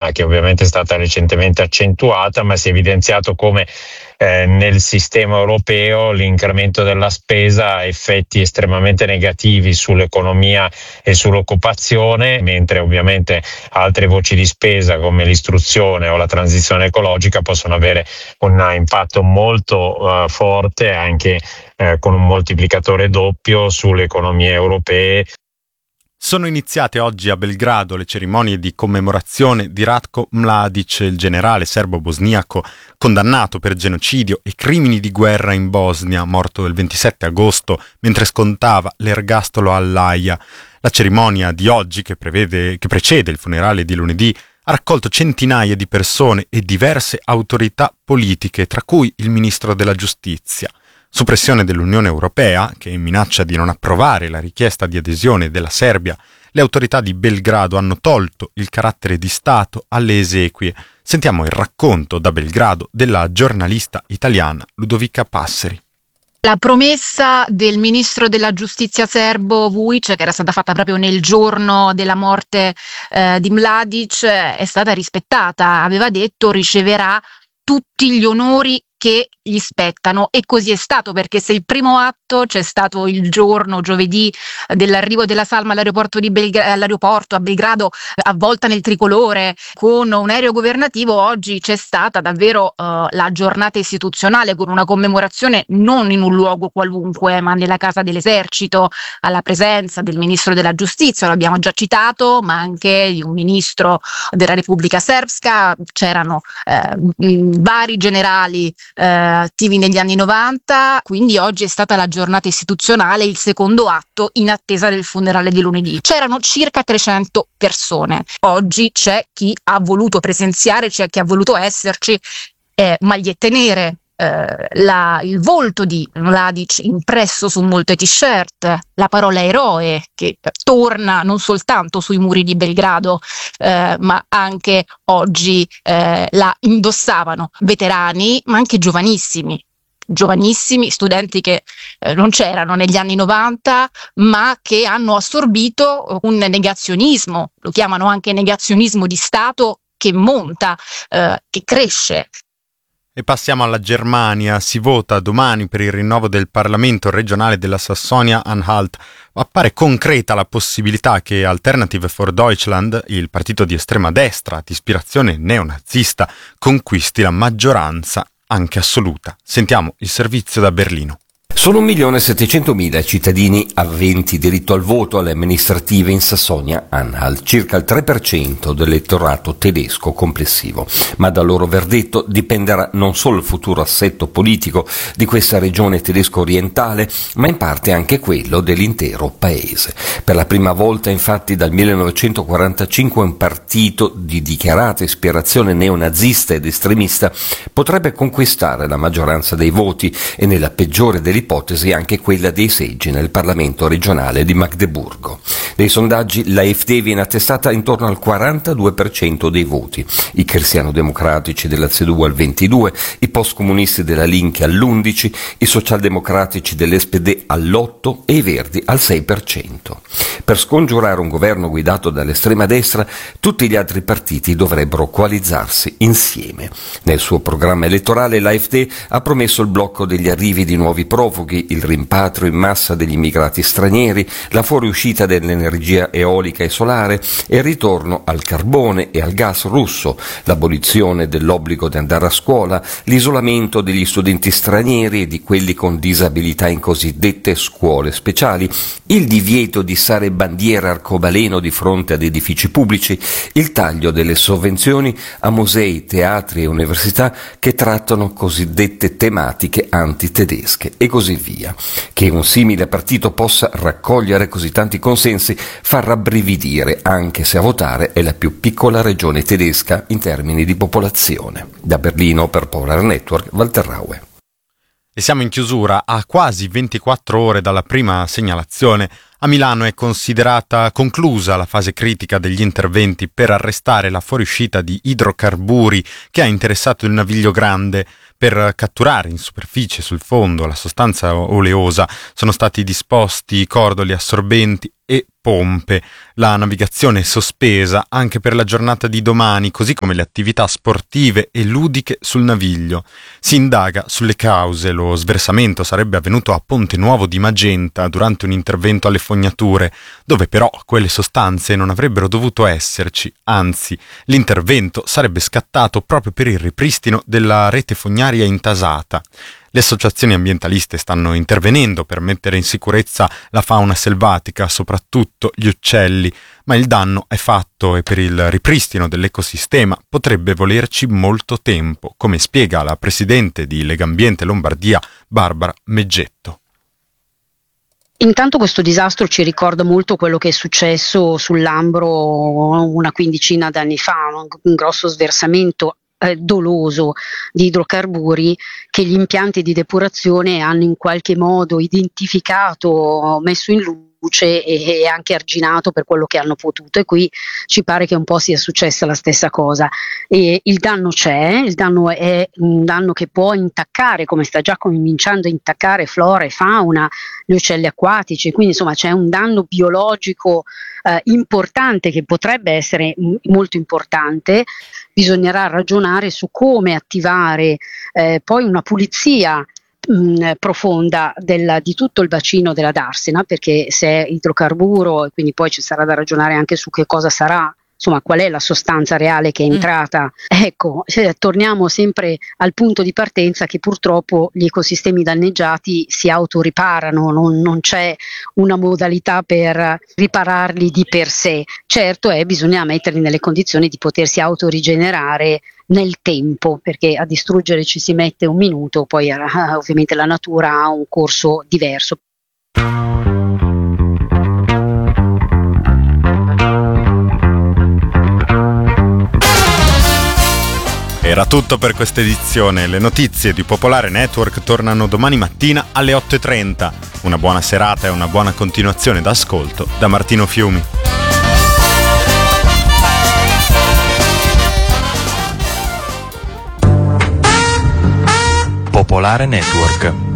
che ovviamente è stata recentemente accentuata, ma si è evidenziato come nel sistema europeo l'incremento della spesa ha effetti estremamente negativi sull'economia e sull'occupazione, mentre ovviamente altre voci di spesa come l'istruzione o la transizione ecologica possono avere un impatto molto forte, anche con un moltiplicatore doppio sulle economie europee. Sono iniziate oggi a Belgrado le cerimonie di commemorazione di Ratko Mladic, il generale serbo-bosniaco condannato per genocidio e crimini di guerra in Bosnia, morto il 27 agosto mentre scontava l'ergastolo all'Aia. La cerimonia di oggi, che precede il funerale di lunedì, ha raccolto centinaia di persone e diverse autorità politiche, tra cui il ministro della giustizia. Su pressione dell'Unione Europea, che minaccia di non approvare la richiesta di adesione della Serbia, le autorità di Belgrado hanno tolto il carattere di Stato alle esequie. Sentiamo il racconto da Belgrado della giornalista italiana Ludovica Passeri. La promessa del ministro della giustizia serbo Vujic, che era stata fatta proprio nel giorno della morte di Mladic, è stata rispettata. Aveva detto riceverà tutti gli onori che gli spettano, e così è stato, perché se il primo atto c'è stato il giorno, giovedì, dell'arrivo della salma all'aeroporto a Belgrado, avvolta nel tricolore con un aereo governativo, oggi c'è stata davvero la giornata istituzionale con una commemorazione non in un luogo qualunque ma nella casa dell'esercito, alla presenza del ministro della giustizia, lo abbiamo già citato, ma anche di un ministro della Repubblica Srpska. C'erano vari generali attivi negli anni 90, quindi oggi è stata la giornata istituzionale, il secondo atto in attesa del funerale di lunedì. C'erano circa 300 persone, oggi c'è chi ha voluto presenziare, c'è chi ha voluto esserci, magliette nere, il volto di Mladic impresso su molte t-shirt, la parola eroe che torna non soltanto sui muri di Belgrado, ma anche oggi la indossavano veterani, ma anche giovanissimi, studenti che non c'erano negli anni 90, ma che hanno assorbito un negazionismo, lo chiamano anche negazionismo di Stato, che monta, che cresce. E passiamo alla Germania. Si vota domani per il rinnovo del Parlamento regionale della Sassonia-Anhalt. Appare concreta la possibilità che Alternative for Deutschland, il partito di estrema destra di ispirazione neonazista, conquisti la maggioranza anche assoluta. Sentiamo il servizio da Berlino. Sono 1.700.000 cittadini aventi diritto al voto alle amministrative in Sassonia-Anhalt, circa il 3% dell'elettorato tedesco complessivo. Ma dal loro verdetto dipenderà non solo il futuro assetto politico di questa regione tedesco-orientale, ma in parte anche quello dell'intero paese. Per la prima volta, infatti, dal 1945 un partito di dichiarata ispirazione neonazista ed estremista potrebbe conquistare la maggioranza dei voti e, nella peggiore delle ipotesi, anche quella dei seggi nel Parlamento regionale di Magdeburgo. Nei sondaggi l'AfD viene attestata intorno al 42% dei voti, i cristiano-democratici della CDU al 22%, i postcomunisti della Linke all'11%, i socialdemocratici dell'SPD all'8% e i Verdi al 6%. Per scongiurare un governo guidato dall'estrema destra, tutti gli altri partiti dovrebbero coalizzarsi insieme. Nel suo programma elettorale l'AfD ha promesso il blocco degli arrivi di nuovi profughi, il rimpatrio in massa degli immigrati stranieri, la fuoriuscita dell'energia eolica e solare e il ritorno al carbone e al gas russo, l'abolizione dell'obbligo di andare a scuola, l'isolamento degli studenti stranieri e di quelli con disabilità in cosiddette scuole speciali, il divieto di issare bandiere arcobaleno di fronte ad edifici pubblici, il taglio delle sovvenzioni a musei, teatri e università che trattano cosiddette tematiche antitedesche e così via. Che un simile partito possa raccogliere così tanti consensi fa rabbrividire, anche se a votare è la più piccola regione tedesca in termini di popolazione. Da Berlino per Polar Network, Walter Raue. E siamo in chiusura. A quasi 24 ore dalla prima segnalazione, a Milano è considerata conclusa la fase critica degli interventi per arrestare la fuoriuscita di idrocarburi che ha interessato il Naviglio Grande. Per catturare in superficie sul fondo la sostanza oleosa sono stati disposti cordoli assorbenti e pompe. La navigazione è sospesa anche per la giornata di domani, così come le attività sportive e ludiche sul Naviglio. Si indaga sulle cause. Lo sversamento sarebbe avvenuto a Ponte Nuovo di Magenta durante un intervento alle fognature, dove però quelle sostanze non avrebbero dovuto esserci, anzi, l'intervento sarebbe scattato proprio per il ripristino della rete fognaria intasata. Le associazioni ambientaliste stanno intervenendo per mettere in sicurezza la fauna selvatica, soprattutto gli uccelli, ma il danno è fatto e per il ripristino dell'ecosistema potrebbe volerci molto tempo, come spiega la presidente di Legambiente Lombardia, Barbara Meggetto. Intanto questo disastro ci ricorda molto quello che è successo sul Lambro una quindicina d'anni fa, un grosso sversamento doloso di idrocarburi che gli impianti di depurazione hanno in qualche modo identificato, messo in luce e anche arginato per quello che hanno potuto, e qui ci pare che un po' sia successa la stessa cosa. E il danno c'è, il danno è un danno che può intaccare, come sta già cominciando a intaccare flora e fauna, gli uccelli acquatici, quindi insomma c'è un danno biologico importante, che potrebbe essere molto importante. Bisognerà ragionare su come attivare poi una pulizia profonda di tutto il bacino della Darsena, perché se è idrocarburo, e quindi poi ci sarà da ragionare anche su che cosa sarà, insomma qual è la sostanza reale che è entrata. Ecco, torniamo sempre al punto di partenza che purtroppo gli ecosistemi danneggiati si autoriparano, non c'è una modalità per ripararli di per sé. Certo bisogna metterli nelle condizioni di potersi autorigenerare nel tempo, perché a distruggere ci si mette un minuto, poi ovviamente la natura ha un corso diverso. Era tutto per questa edizione. Le notizie di Popolare Network tornano domani mattina alle 8:30. Una buona serata e una buona continuazione d'ascolto da Martino Fiumi. Popolare Network.